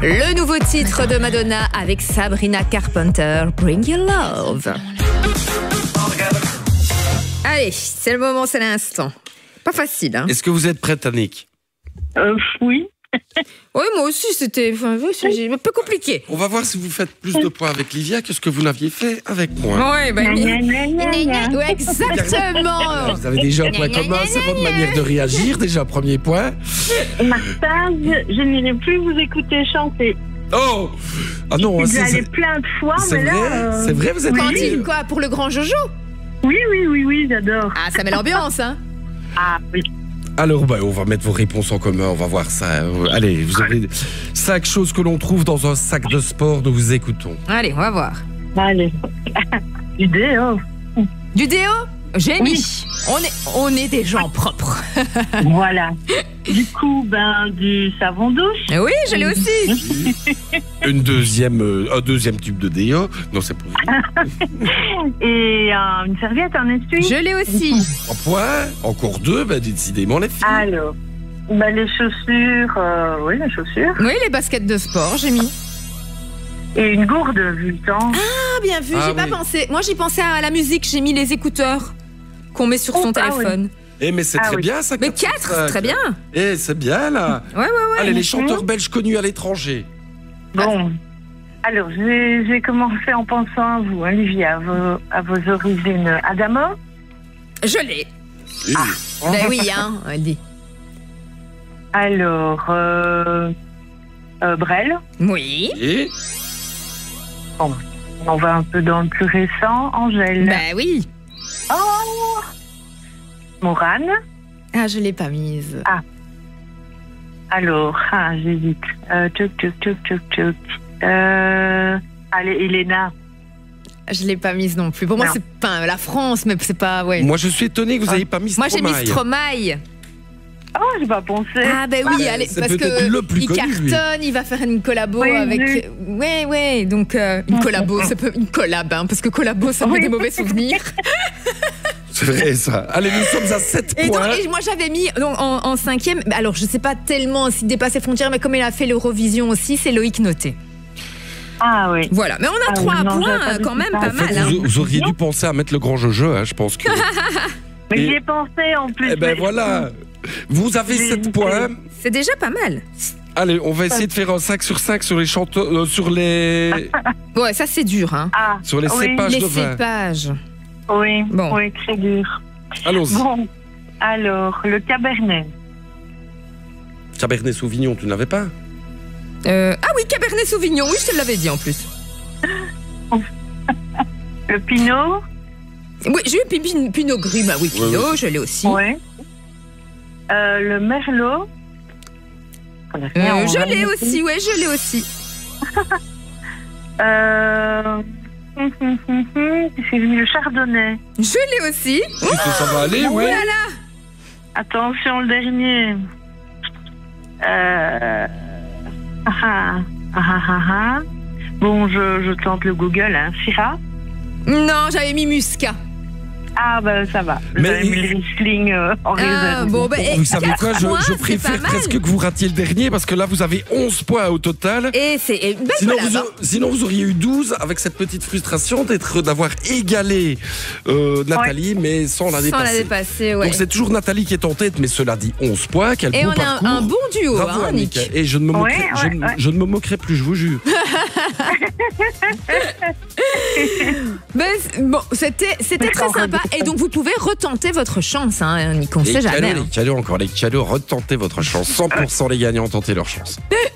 Le nouveau titre de Madonna avec Sabrina Carpenter, Bring Your Love. Allez, c'est le moment, c'est l'instant. Pas facile, hein. Est-ce que vous êtes prête, Annick? Oui. Oui, moi aussi, c'était un peu compliqué. On va voir si vous faites plus de points avec Livia que ce que vous n'aviez fait avec moi. Oui, Gna, gna, gna, gna, gna. ouais, exactement. Vous avez déjà un point commun, c'est votre manière de réagir, déjà premier point. Martha, je n'irai plus vous écouter chanter. Oh! Ah non, Vous allez plein de fois, mais là... C'est vrai, vous êtes Cantine, quoi, pour le grand Jojo? Oui, j'adore. Ah, ça met l'ambiance, hein. Ah, oui. Alors, on va mettre vos réponses en commun, on va voir ça. Allez, vous avez 5 choses que l'on trouve dans un sac de sport, nous vous écoutons. Allez, on va voir. Allez. Du déo. Du déo? J'ai mis. On est des gens propres. Voilà. Du coup, du savon douche. Oui, je l'ai aussi. Un deuxième tube de déo. Non, c'est pas vrai. Et une serviette, un essuie. Je l'ai aussi. 3 points, encore 2, décidément les filles. Alors, les chaussures, les chaussures. Oui, les baskets de sport, j'ai mis. Et une gourde, vu le temps. Ah, bien vu, j'ai pas pensé. Moi, j'ai pensé à la musique, j'ai mis les écouteurs qu'on met sur son téléphone. Oui. Mais c'est très bien, ça. Mais 4, très bien. C'est bien, là. Ouais. Allez, les chanteurs belges connus à l'étranger. Bon. Alors, j'ai commencé en pensant à vous, Olivia, à vos origines. Adamo? Je l'ai. Ben oui, hein, on dit. Alors, Brel? Oui. Et Bon, on va un peu dans le plus récent. Angèle? Ben oui. Oh! Morane? Ah, je l'ai pas mise. Alors, j'hésite. Tchouk. Allez, Elena. Je l'ai pas mise non plus. Pour moi, c'est pas la France, mais c'est pas... Ouais. Moi, je suis étonné que vous n'ayez pas mis Stromae. Moi, j'ai mis Stromae. Oh, j'ai pas pensé. Ah ben oui, allez, parce que il cartonne, il va faire une collabo avec... Ouais, donc une collabo, une collab, hein, parce que collabo, ça fait des mauvais souvenirs. C'est vrai, ça. Allez, nous sommes à 7 points. Et moi, j'avais mis en 5e, alors je sais pas tellement s'il dépasse les frontières, mais comme il a fait l'Eurovision aussi, c'est Loïc Noté. Ah oui. Voilà, mais on a 3 points quand même, pas mal. Hein. Vous auriez dû penser à mettre le grand jeu, hein, je pense que... Mais j'y ai pensé en plus. Eh ben voilà. Vous avez 7 points. C'est déjà pas mal. Allez, on va essayer de faire un 5 sur 5 sur les chanteurs, sur les... Ouais, ça c'est dur, hein. Sur les cépages de vin. Les cépages. Oui, oui, très dur. Allons-y. Bon, alors, le Cabernet. Cabernet Sauvignon, tu n'avais pas? Ah oui, Cabernet Sauvignon, oui, je te l'avais dit en plus. Le Pinot. Oui, j'ai eu Pinot Gris, bah oui, Pinot, je l'ai aussi. Oui. Le Merlot. Je l'ai aussi, ouais, je l'ai aussi. C'est le Chardonnay. Je l'ai aussi. Ça va aller, oui. Voilà. Attention, le dernier. Bon, je tente le Google, hein. Syrah. Non, j'avais mis Muscat. Ah, ça va. J'avais mis le Riesling en raisin. Vous savez quoi, je préfère presque que vous ratiez le dernier, parce que là, vous avez 11 points au total. Et c'est sinon, vous auriez eu 12 avec cette petite frustration d'avoir égalé Nathalie, mais sans la dépasser. Ouais. Donc, c'est toujours Nathalie qui est en tête, mais cela dit 11 poins. Quel et beau on parcours. a un bon duo, bravo, hein, Nick. Et je ne me moquerai plus, je vous jure. Bon, c'était très sympa. Et donc, vous pouvez retenter votre chance, hein, Nick, on ne sait jamais. Les cadeaux, retentez votre chance. 100% les gagnants, tentez leur chance.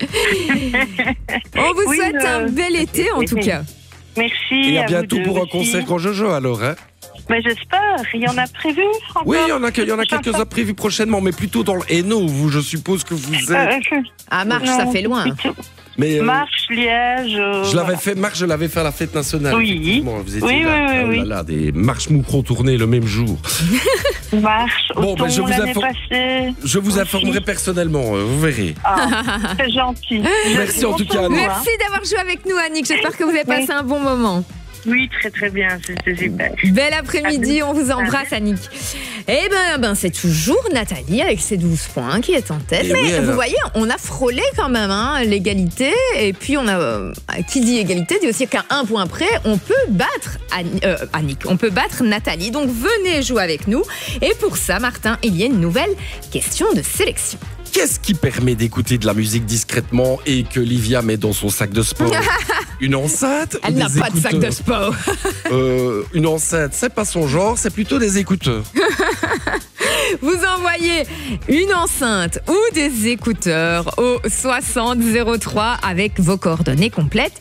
On vous souhaite un bel été, en tout cas. Merci. Et à bientôt pour un concert Grand Jojo, alors, hein. Mais j'espère, il y en a prévu encore. Oui, il y en a quelques-uns prévus prochainement, mais plutôt dans le Hainaut, je suppose que vous êtes... Marche, ça fait loin. Mais Marche, Liège... je l'avais fait à la fête nationale. Oui. Vous étiez là, des marches moucrons tournées le même jour. Marche, je vous informerai personnellement, vous verrez. C'est gentil. Merci en tout cas. Merci d'avoir joué avec nous, Annick. J'espère que vous avez passé un bon moment. Oui, très très bien, c'était super. Bel après-midi, on vous embrasse, Annick. Eh ben c'est toujours Nathalie avec ses 12 points qui est en tête. Mais oui, vous voyez, on a frôlé quand même l'égalité. Et puis on a qui dit égalité dit aussi qu'à 1 point près, on peut battre Annick, on peut battre Nathalie. Donc venez jouer avec nous. Et pour ça, Martin, il y a une nouvelle question de sélection. Qu'est-ce qui permet d'écouter de la musique discrètement et que Livia met dans son sac de sport? Une enceinte? Elle n'a pas de sac de sport. Une enceinte, c'est pas son genre, c'est plutôt des écouteurs. Vous envoyez une enceinte ou des écouteurs au 60 03 avec vos coordonnées complètes.